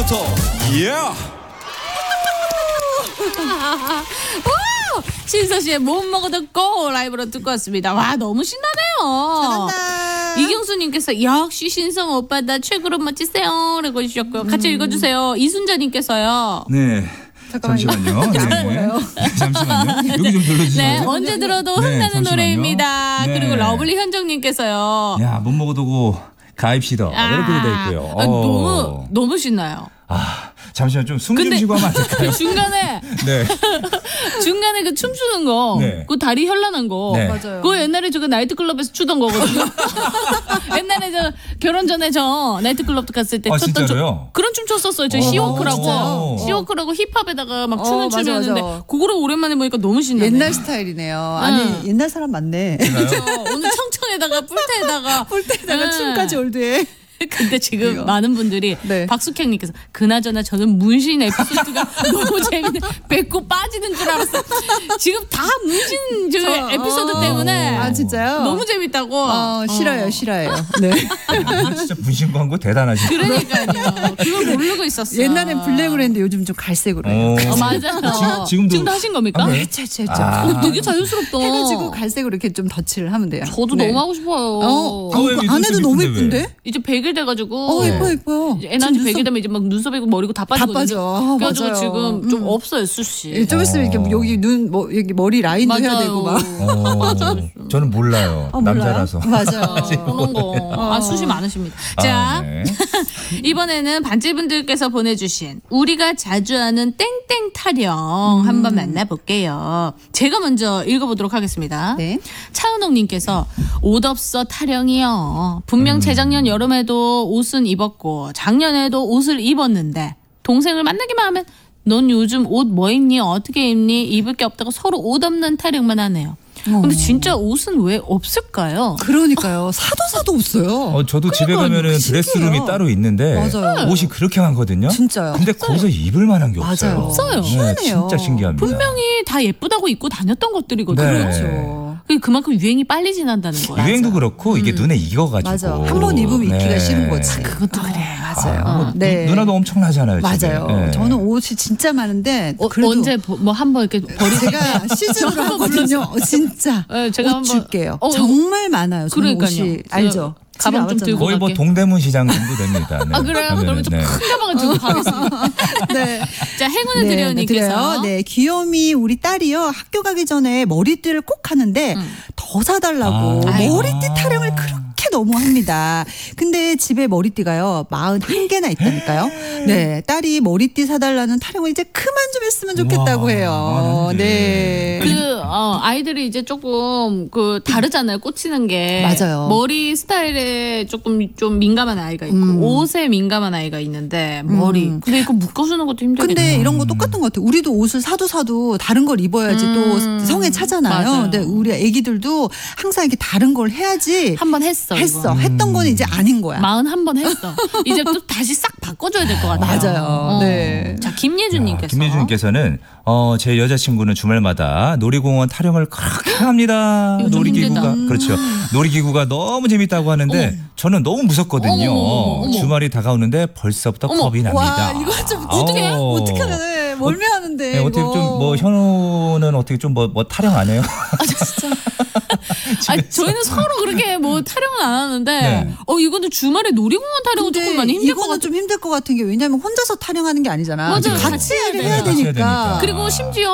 지금부터 신서 씨의 못 먹어도 고 라이브로 듣고 왔습니다. 와 너무 신나네요. 잘한다. 이경수님께서 역시 신성 오빠다 최고로 멋지세요 라고 해주셨고요. 같이 읽어주세요. 이순자님께서요. 네. 잠시만요. 네. 잠시만요. 여기 좀 눌러주세요. 네 언제 들어도 흥나는 잠시만요. 노래입니다. 네. 그리고 러블리 현정님께서요. 야, 못 먹어도고 가입시다. 이렇게 돼 있고요. 너무 신나요. 잠시만 좀 숨 좀 쉬고 하면 안 될까요? 그 중간에 네. 중간에 그 춤추는 거, 네. 그 다리 현란한 거, 네. 맞아요. 그거 옛날에 저 나이트클럽에서 추던 거거든요. 옛날에 저 결혼 전에 저 나이트클럽 갔을 때 췄던 진짜로요? 그런 춤 췄었어요. 저 진짜요? 시워크라고 시워크라고 힙합에다가 막 추는 맞아, 춤이었는데 맞아. 그거를 오랜만에 보니까 너무 신나네. 옛날 스타일이네요. 아니 옛날 사람 맞네. 오늘 청청에다가 뿔테에다가 뿔때에다가 춤까지 올드해. 근데 지금 많은 분들이 네. 박숙향님께서 그나저나 저는 문신 에피소드가 너무 재밌네. 배꼽 빠지는 줄 알았어. 지금 다 문신 저 에피소드 때문에 아 진짜요? 너무 재밌다고. 싫어요, 싫어요. 네. 진짜 문신 광고 대단하시네. 그러니까요. 그걸 모르고 있었어. 옛날엔 블랙으로 했는데 요즘 좀 갈색으로 해요. 맞아요. 지금도 하신 겁니까? 네, 했죠. 되게 자연스럽다. 해가지고 갈색으로 이렇게 좀 덧칠을 하면 돼요. 저도 네. 너무 하고 싶어요. 그거 안 해도 너무 예쁜데? 이제 100일 돼가지고. 예뻐. 애난지 100일 되면 이제 막 눈썹이고 머리고 다 빠지거든요. 빠져. 그래가지고 맞아요. 지금 좀 없어요, 수씨. 좀 있으면 이렇게 여기 눈, 여기 머리 라인도 해야 맞아요. 되고 막. 저는 몰라요. 남자라서. 맞아요. 그런 거. 수시 많으십니다. 자, 네. 이번에는 반질분들께서 보내주신 우리가 자주 하는 땡땡 타령 한번 만나볼게요. 제가 먼저 읽어보도록 하겠습니다. 네. 차은옥님께서 옷 없어 타령이요. 분명 재작년 여름에도 옷은 입었고 작년에도 옷을 입었는데 동생을 만나기만 하면 넌 요즘 옷 뭐 입니? 어떻게 입니? 입을 게 없다고 서로 옷 없는 타령만 하네요. 근데 진짜 옷은 왜 없을까요? 그러니까요. 사도 없어요. 저도 집에 가면은 드레스룸이 따로 있는데 맞아요. 옷이 그렇게 많거든요. 진짜요. 근데 거기서 입을 만한 게 없어요. 맞아요. 없어요. 네, 희한해요. 진짜 신기합니다. 분명히 다 예쁘다고 입고 다녔던 것들이거든요. 네. 그렇죠. 그만큼 유행이 빨리 지난다는 거예요. 유행도 그렇고 이게 눈에 익어가지고. 맞아. 한 번 입으면 입기가 네. 싫은 거지. 그것도 그래. 맞아요. 네. 누나도 엄청나잖아요. 집에. 맞아요. 네. 저는 옷이 진짜 많은데 그래도 언제 뭐 한번 이렇게 버리세요? 제가 시즌으로 하거든요. 진짜. 네, 제가 옷 한번 줄게요. 정말 많아요. 저는 그러니까요. 옷이 알죠. 가방 좀 들고 거의 뭐 갈게. 동대문 시장 정도 됩니다. 네. 그래요? 그러면 좀 네. 큰 가방을 들고 가겠습니다. 네. 자, 행운을 드려요님께서. 드려요. 네, 귀요미 우리 딸이요. 학교 가기 전에 머리띠를 꼭 하는데 더 사달라고 머리띠 타령을 그렇게 너무 합니다. 근데 집에 머리띠가요 41개나 있다니까요. 네, 딸이 머리띠 사달라는 타령을 이제 그만 좀 했으면 좋겠다고 해요. 네. 아이들이 이제 조금 다르잖아요. 꽂히는 게. 맞아요. 머리 스타일에 조금 좀 민감한 아이가 있고 옷에 민감한 아이가 있는데 머리. 근데 이거 묶어주는 것도 힘들겠네요. 근데 이런 거 똑같은 것 같아요. 우리도 옷을 사도 다른 걸 입어야지 또 성에 차잖아요. 맞아요. 근데 우리 애기들도 항상 이렇게 다른 걸 해야지. 한 번 했어. 했던 건 이제 아닌 거야. 41번 했어. 이제 또 다시 싹 바꿔줘야 될 것 같아요. 맞아요. 네. 자, 김예준님께서. 김예준님께서는 제 여자친구는 주말마다 놀이공원 타령을 그렇게 합니다. 요즘 놀이기구가 힘들다. 그렇죠. 놀이기구가 너무 재밌다고 하는데 저는 너무 무섭거든요. 어머. 주말이 다가오는데 벌써부터 겁이 납니다. 와, 이거 좀 어떻게 하네. 멀미하는데. 네, 어떻게 좀 뭐 현우는 어떻게 좀 뭐 타령 안 해요? 저희는 서로 그렇게 뭐 타령은 안 하는데 네. 이거는 주말에 놀이공원 타령은 조금 많이 힘들 것 이거는 같아요. 좀 힘들 것 같은 게 왜냐하면 혼자서 타령하는 게 아니잖아. 맞아요. 같이 같이 일을 해야 해야 돼요. 되니까. 그리고 심지어